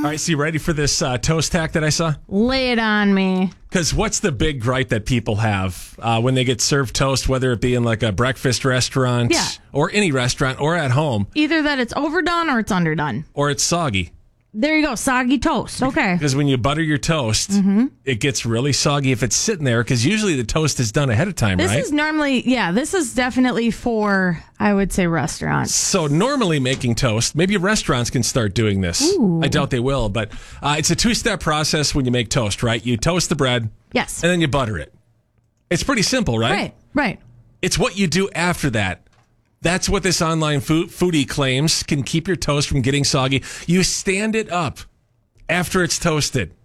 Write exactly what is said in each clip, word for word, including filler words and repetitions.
right, so you ready for this uh, toast hack that I saw? Lay it on me. Because what's the big gripe that people have uh, when they get served toast, whether it be in like a breakfast restaurant Yeah. or any restaurant or at home, Either that it's overdone or it's underdone. or it's soggy? There you go. Soggy toast. Okay. Because when you butter your toast, it gets really soggy if it's sitting there, because usually the toast is done ahead of time, This right? is normally, yeah, this is definitely for, I would say, restaurants. So normally making toast, maybe restaurants can start doing this. I doubt they will, but uh, it's a two-step process when you make toast, right? You toast the bread, Yes. and then you butter it. It's pretty simple, right? Right, right. It's what you do after that. That's what this online food, foodie claims can keep your toast from getting soggy. You stand it up after it's toasted.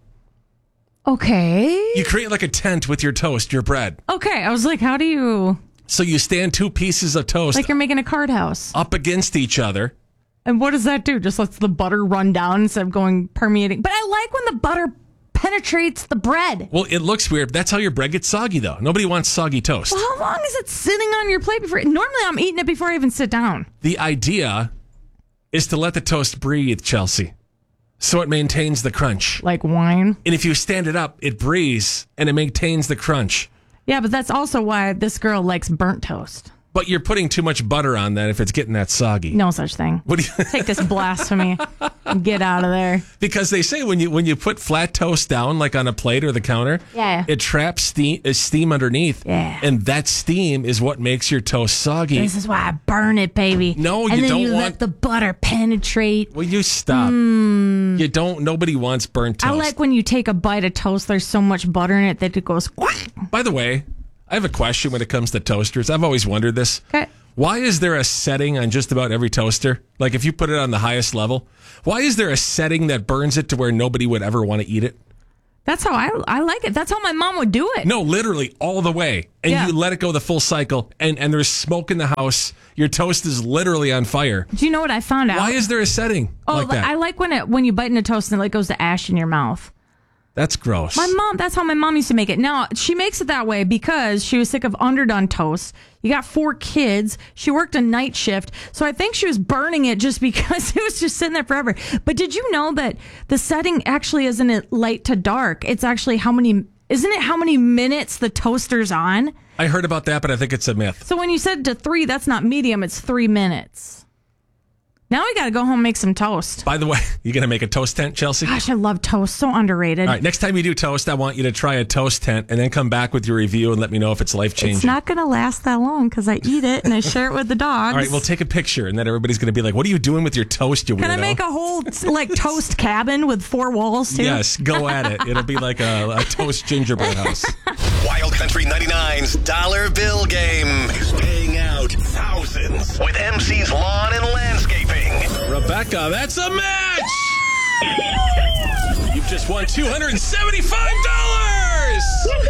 Okay. You create like a tent with your toast, your bread. Okay. I was like, how do you, So you stand two pieces of toast like you're making a card house. up against each other. And what does that do? Just lets the butter run down instead of going permeating. But I like when the butter penetrates the bread. Well, it looks weird. That's how your bread gets soggy, though. Nobody wants soggy toast. Well, how long is it sitting on your plate before? Normally, I'm eating it before I even sit down. The idea is to let the toast breathe, Chelsea, so it maintains the crunch. Like wine. And if you stand it up, it breathes and it maintains the crunch. Yeah, but that's also why this girl likes burnt toast. But you're putting too much butter on that if it's getting that soggy. No such thing. What do you? Take this blasphemy and get out of there. Because they say when you when you put flat toast down, like on a plate or the counter, Yeah. it traps steam, uh, steam underneath. Yeah. And that steam is what makes your toast soggy. This is why I burn it, baby. No, and you then don't you want- let the butter penetrate. Well, you stop. You don't. Nobody wants burnt toast. I like when you take a bite of toast, there's so much butter in it that it goes quack. By the way, I have a question when it comes to toasters. I've always wondered this. Okay. Why is there a setting on just about every toaster? Like if you put it on the highest level, why is there a setting that burns it to where nobody would ever want to eat it? That's how I I like it. That's how my mom would do it. No, literally all the way. And Yeah. you let it go the full cycle and, and there's smoke in the house. Your toast is literally on fire. Do you know what I found out? Why is there a setting oh, like that? I like when it when you bite into toast and it like goes to ash in your mouth. That's gross. My mom, that's how my mom used to make it. Now, she makes it that way because she was sick of underdone toast. You got four kids. She worked a night shift. So I think she was burning it just because it was just sitting there forever. But did you know that the setting actually isn't it light to dark? It's actually how many, isn't it how many minutes the toaster's on? I heard about that, but I think it's a myth. So when you said to three, that's not medium, it's three minutes. Now we got to go home and make some toast. By the way, you going to make a toast tent, Chelsea? Gosh, I love toast. So underrated. All right, next time you do toast, I want you to try a toast tent and then come back with your review and let me know if it's life-changing. It's not going to last that long because I eat it and I share it with the dogs. All right, we'll take a picture and then everybody's going to be like, what are you doing with your toast, you weirdo? Can I make a whole like toast cabin with four walls too? Yes, go at it. It'll be like a, a toast gingerbread house. Wild Country ninety-nine's Dollar Bill Game is paying out thousands with M C's Lawn and Landscaping. Rebecca, that's a match! You've just won two hundred seventy-five dollars!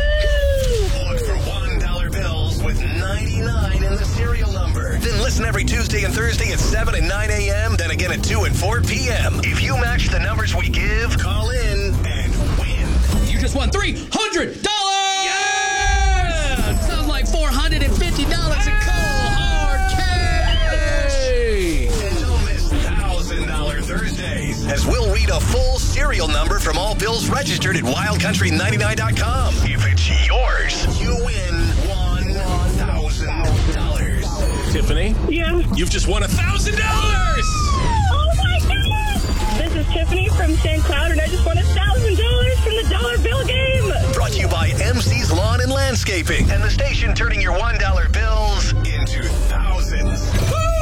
Look for one dollar bills with ninety-nine in the serial number. Then listen every Tuesday and Thursday at seven and nine a.m., then again at two and four p.m. If you match the numbers we give, call in and win. You just won three hundred dollars! Yeah! Sounds like four hundred fifty dollars in cold, hard cash! And don't miss one thousand dollars Thursdays, as we'll read a full serial number from all bills registered at wild country ninety-nine dot com. If it's yours, you win one thousand dollars. Tiffany, Yeah. you've just won one thousand dollars! Oh my goodness! This is Tiffany from Saint Cloud, and I just won a thousand dollars from the Dollar Bill Game. Brought to you by M C's Lawn and Landscaping and the station turning your one dollar bills into thousands.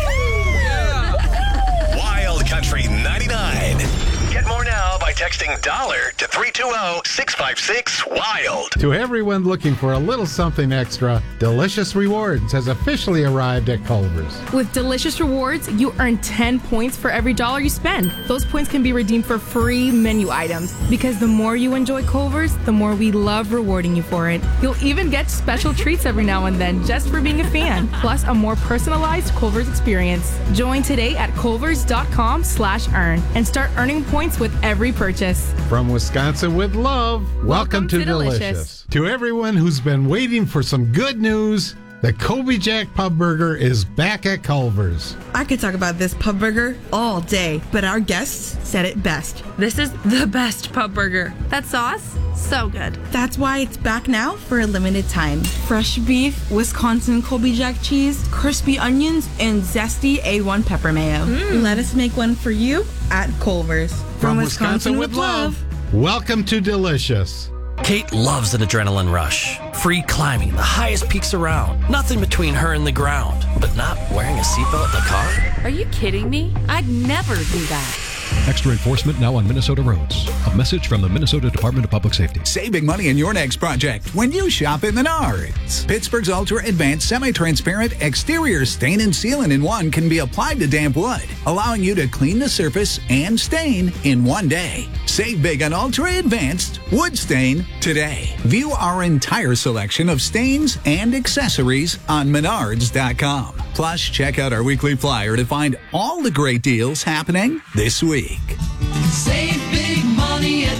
Wild Country ninety-nine. Get more now by texting dollar to three two zero, six five six, wild. To everyone looking for a little something extra, Delicious Rewards has officially arrived at Culver's. With Delicious Rewards, you earn ten points for every dollar you spend. Those points can be redeemed for free menu items. Because the more you enjoy Culver's, the more we love rewarding you for it. You'll even get special treats every now and then just for being a fan. Plus, a more personalized Culver's experience. Join today at culvers.com slash earn and start earning points with every purchase. From Wisconsin with love, welcome, Welcome to, to Delicious. Delicious. To everyone who's been waiting for some good news, The Colby Jack Pub Burger is back at Culver's. I could talk about this pub burger all day, but our guests said it best. This is the best pub burger. That sauce, so good. That's why it's back now for a limited time. Fresh beef, Wisconsin Colby Jack cheese, crispy onions, and zesty A one pepper mayo. Mm. Let us make one for you at Culver's. From, From Wisconsin, Wisconsin with love. Welcome to Delicious. Kate loves an adrenaline rush. Free climbing the highest peaks around. Nothing between her and the ground. But not wearing a seatbelt in the car? Are you kidding me? I'd never do that. Extra enforcement now on Minnesota roads. A message from the Minnesota Department of Public Safety. Save big money in your next project when you shop at Menards. Pittsburgh's Ultra Advanced Semi-Transparent Exterior Stain and Sealant in One can be applied to damp wood, allowing you to clean the surface and stain in one day. Save big on Ultra Advanced Wood Stain today. View our entire selection of stains and accessories on Menards dot com. Plus, check out our weekly flyer to find all the great deals happening this week. Save big money at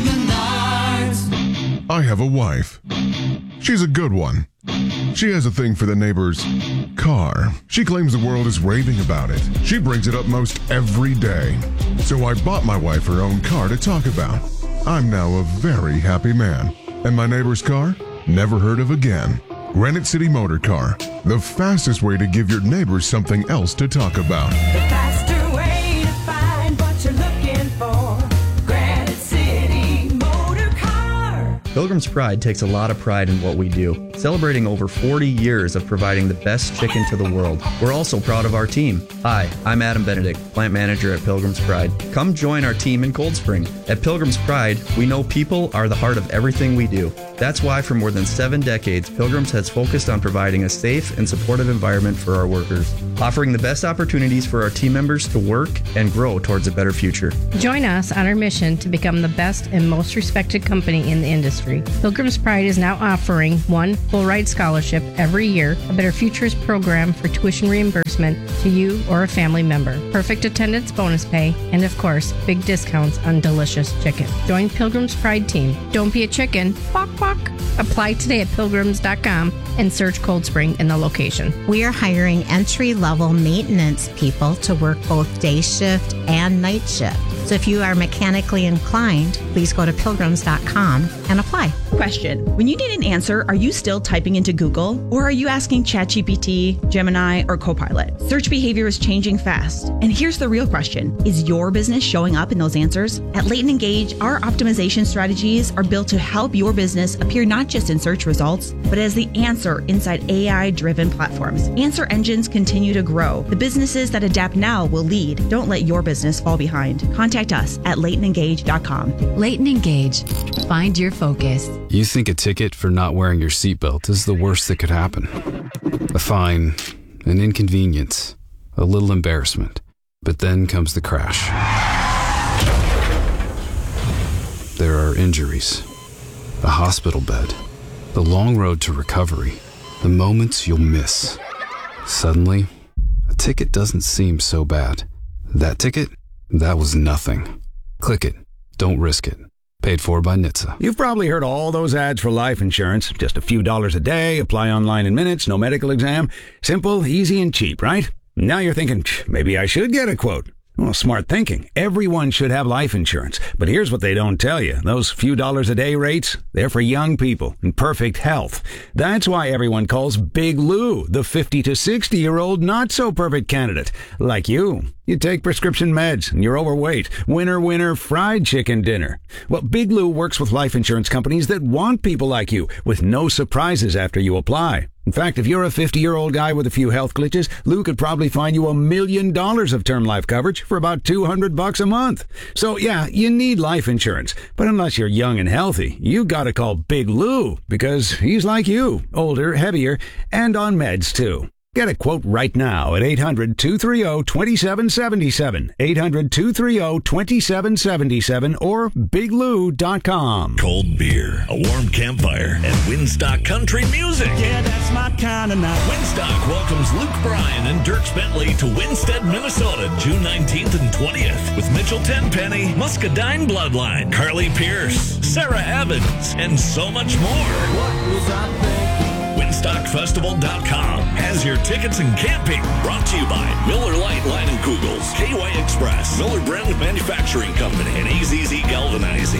Menards. I have a wife. She's a good one. She has a thing for the neighbor's car. She claims the world is raving about it. She brings it up most every day. So I bought my wife her own car to talk about. I'm now a very happy man. And my neighbor's car? Never heard of again. Granite City Motor Car. The fastest way to give your neighbors something else to talk about. The faster way to find what you're looking for. Granite City Motor Car. Pilgrim's Pride takes a lot of pride in what we do, celebrating over forty years of providing the best chicken to the world. We're also proud of our team. Hi, I'm Adam Benedict, plant manager at Pilgrim's Pride. Come join our team in Cold Spring. At Pilgrim's Pride, we know people are the heart of everything we do. That's why for more than seven decades, Pilgrims has focused on providing a safe and supportive environment for our workers, offering the best opportunities for our team members to work and grow towards a better future. Join us on our mission to become the best and most respected company in the industry. Pilgrim's Pride is now offering one full ride scholarship every year, a Better Futures program for tuition reimbursement to you or a family member, perfect attendance bonus pay, and of course, big discounts on delicious chicken. Join Pilgrim's Pride team. Don't be a chicken. Walk, walk. Apply today at pilgrims dot com and search Cold Spring in the location. We are hiring entry-level maintenance people to work both day shift and night shift. So if you are mechanically inclined, please go to pilgrims dot com and apply. Question. When you need an answer, are you still typing into Google? Or are you asking ChatGPT, Gemini, or Copilot? Search behavior is changing fast. And here's the real question. Is your business showing up in those answers? At Leighton Engage, our optimization strategies are built to help your business appear not just in search results, but as the answer inside A I-driven platforms. Answer engines continue to grow. The businesses that adapt now will lead. Don't let your business fall behind. Contact us at leighton engage dot com. Leighton Engage. Find your focus. You think a ticket for not wearing your seatbelt is the worst that could happen. A fine, an inconvenience, a little embarrassment. But then comes the crash. There are injuries, a hospital bed, the long road to recovery, the moments you'll miss. Suddenly, a ticket doesn't seem so bad. That ticket? That was nothing. Click it. Don't risk it. Paid for by N H T S A. You've probably heard all those ads for life insurance. Just a few dollars a day, apply online in minutes, no medical exam. Simple, easy, and cheap, right? Now you're thinking, maybe I should get a quote. Well, smart thinking. Everyone should have life insurance. But here's what they don't tell you. Those few dollars a day rates, they're for young people in perfect health. That's why everyone calls Big Lou the fifty to sixty-year-old not-so-perfect candidate. Like you. You take prescription meds and you're overweight. Winner, winner, fried chicken dinner. Well, Big Lou works with life insurance companies that want people like you with no surprises after you apply. In fact, if you're a fifty-year-old guy with a few health glitches, Lou could probably find you a million dollars of term life coverage for about two hundred bucks a month. So yeah, you need life insurance. But unless you're young and healthy, you gotta call Big Lou because he's like you, older, heavier, and on meds too. Get a quote right now at eight hundred, two three zero, two seven seven seven, eight hundred, two three zero, two seven seven seven, or big lou dot com. Cold beer, a warm campfire, and Winstock country music. Yeah, that's my kind of night. Winstock welcomes Luke Bryan and Dirk Bentley to Winstead, Minnesota, June nineteenth and twentieth, with Mitchell Tenpenny, Muscadine Bloodline, Carly Pierce, Sarah Evans, and so much more. What was I thinking? winstock festival dot com has your tickets and camping. Brought to you by Miller Lite Line and Kugels, K Y Express, Miller Brand Manufacturing Company, and A Z Z Galvanizing.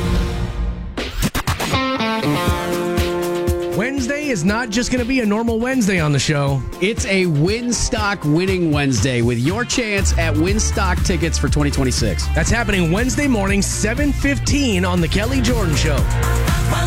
Wednesday is not just going to be a normal Wednesday on the show. It's a Winstock Winning Wednesday with your chance at Winstock tickets for twenty twenty-six. That's happening Wednesday morning, seven fifteen on The Kelly Jordan Show.